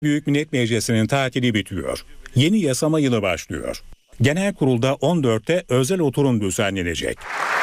Büyük Millet Meclisi'nin tatili bitiyor. Yeni yasama yılı başlıyor. Genel kurulda 14'te özel oturum düzenlenecek.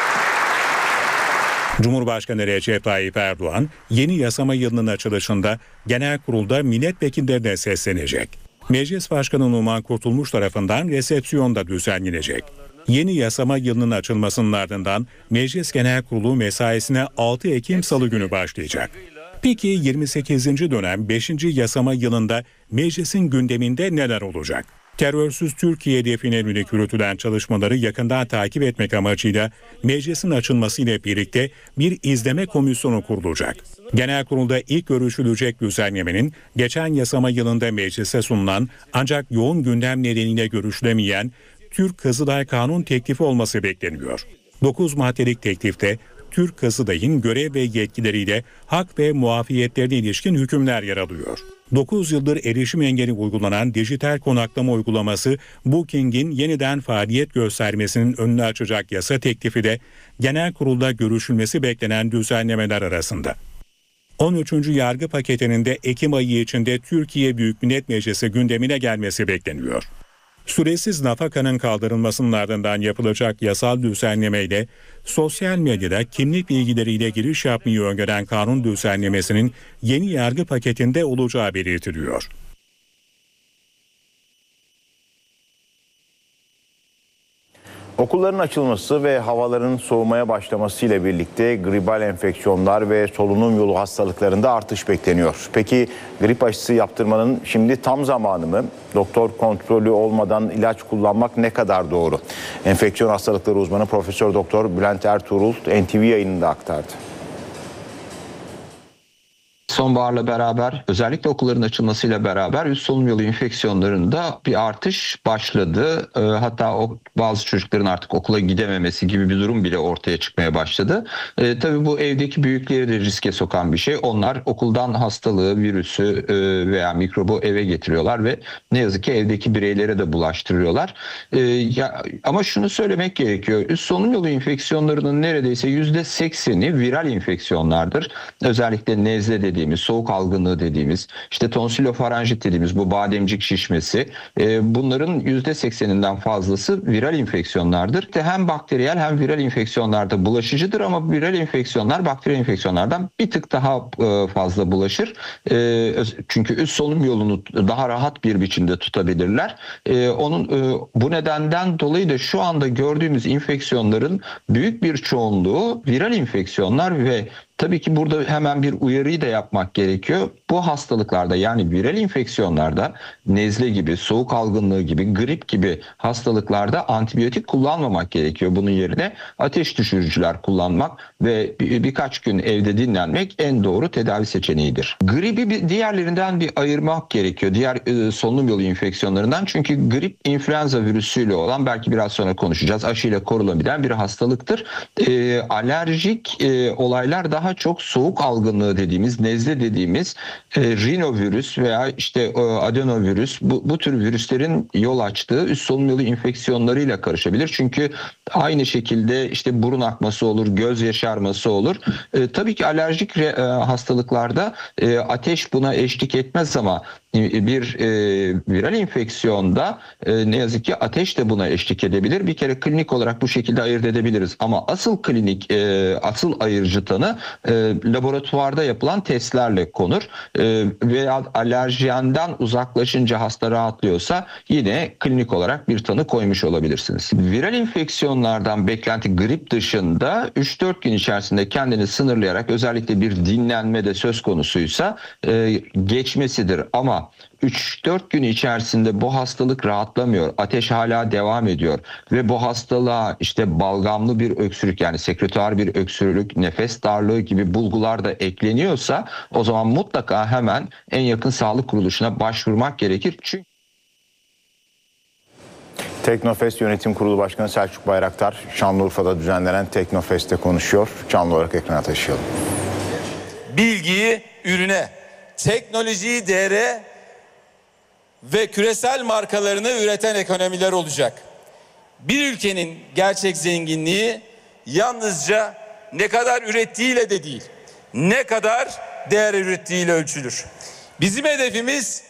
Cumhurbaşkanı Recep Tayyip Erdoğan yeni yasama yılının açılışında genel kurulda milletvekillerine seslenecek. Meclis Başkanı Numan Kurtulmuş tarafından resepsiyon da düzenlenecek. Yeni yasama yılının açılmasının ardından Meclis Genel Kurulu mesaisine 6 Ekim Salı günü başlayacak. Peki 28. dönem 5. yasama yılında meclisin gündeminde neler olacak? Terörsüz Türkiye hedefine yönelik yürütülen çalışmaları yakından takip etmek amacıyla meclisin açılmasıyla birlikte bir izleme komisyonu kurulacak. Genel kurulda ilk görüşülecek düzenlemenin geçen yasama yılında meclise sunulan ancak yoğun gündem nedeniyle görüşülemeyen Türk Kızılay Kanun teklifi olması bekleniyor. 9 maddelik teklifte Türk Kızılay'ın görev ve yetkileriyle hak ve muafiyetlerine ilişkin hükümler yer alıyor. 9 yıldır erişim engeli uygulanan dijital konaklama uygulaması Booking'in yeniden faaliyet göstermesinin önünü açacak yasa teklifi de genel kurulda görüşülmesi beklenen düzenlemeler arasında. 13. yargı paketinin de Ekim ayı içinde Türkiye Büyük Millet Meclisi gündemine gelmesi bekleniyor. Süresiz nafakanın kaldırılmasının ardından yapılacak yasal düzenlemeyle sosyal medyada kimlik bilgileriyle giriş yapmayı öngören kanun düzenlemesinin yeni yargı paketinde olacağı belirtiliyor. Okulların açılması ve havaların soğumaya başlamasıyla birlikte gribal enfeksiyonlar ve solunum yolu hastalıklarında artış bekleniyor. Peki grip aşısı yaptırmanın şimdi tam zamanı mı? Doktor kontrolü olmadan ilaç kullanmak ne kadar doğru? Enfeksiyon hastalıkları uzmanı Profesör Doktor Bülent Ertuğrul NTV yayınında aktardı. Sonbaharla beraber özellikle okulların açılmasıyla beraber üst solunum yolu enfeksiyonlarında bir artış başladı. Hatta bazı çocukların artık okula gidememesi gibi bir durum bile ortaya çıkmaya başladı. Tabii bu evdeki büyükleri de riske sokan bir şey. Onlar okuldan hastalığı, virüsü veya mikrobu eve getiriyorlar ve ne yazık ki evdeki bireylere de bulaştırıyorlar. Ama şunu söylemek gerekiyor. Üst solunum yolu enfeksiyonlarının neredeyse %80'i viral enfeksiyonlardır. Özellikle nezle dediğimiz, soğuk algınlığı dediğimiz, işte tonsilofaranjit dediğimiz bu bademcik şişmesi, bunların %80'inden fazlası viral enfeksiyonlardır. Hem bakteriyel hem viral enfeksiyonlarda bulaşıcıdır ama viral enfeksiyonlar bakteri enfeksiyonlardan bir tık daha fazla bulaşır. Çünkü üst solunum yolunu daha rahat bir biçimde tutabilirler. Bu nedenden dolayı da şu anda gördüğümüz enfeksiyonların büyük bir çoğunluğu viral enfeksiyonlar ve tabii ki burada hemen bir uyarıyı da yapmak gerekiyor. Bu hastalıklarda yani viral enfeksiyonlarda nezle gibi, soğuk algınlığı gibi, grip gibi hastalıklarda antibiyotik kullanmamak gerekiyor. Bunun yerine ateş düşürücüler kullanmak ve birkaç gün evde dinlenmek en doğru tedavi seçeneğidir. Gribi diğerlerinden bir ayırmak gerekiyor. Diğer solunum yolu enfeksiyonlarından. Çünkü grip influenza virüsüyle olan, belki biraz sonra konuşacağız, aşıyla korulabilen bir hastalıktır. Alerjik olaylar daha çok soğuk algınlığı dediğimiz, nezle dediğimiz rinovirüs veya işte adenovirüs, bu tür virüslerin yol açtığı üst solunum yolu enfeksiyonlarıyla karışabilir. Çünkü aynı şekilde işte burun akması olur, göz yaşarması olur. Tabii ki alerjik hastalıklarda ateş buna eşlik etmez ama bir viral enfeksiyonda ne yazık ki ateş de buna eşlik edebilir. Bir kere klinik olarak bu şekilde ayırt edebiliriz. Ama asıl asıl ayırıcı tanı laboratuvarda yapılan testlerle konur. Veya alerjenden uzaklaşınca hasta rahatlıyorsa yine klinik olarak bir tanı koymuş olabilirsiniz. Viral enfeksiyonlardan beklenti grip dışında 3-4 gün içerisinde kendini sınırlayarak özellikle bir dinlenme de söz konusuysa geçmesidir. Ama 3-4 gün içerisinde bu hastalık rahatlamıyor, ateş hala devam ediyor ve bu hastalığa işte balgamlı bir öksürük, yani sekreter bir öksürük, nefes darlığı gibi bulgular da ekleniyorsa o zaman mutlaka hemen en yakın sağlık kuruluşuna başvurmak gerekir. Çünkü Teknofest Yönetim Kurulu Başkanı Selçuk Bayraktar Şanlıurfa'da düzenlenen Teknofest'te konuşuyor. Canlı olarak ekrana taşıyalım. Bilgiyi ürüne, teknolojiyi değere ve küresel markalarını üreten ekonomiler olacak. Bir ülkenin gerçek zenginliği yalnızca ne kadar ürettiğiyle de değil, ne kadar değer ürettiğiyle ölçülür. Bizim hedefimiz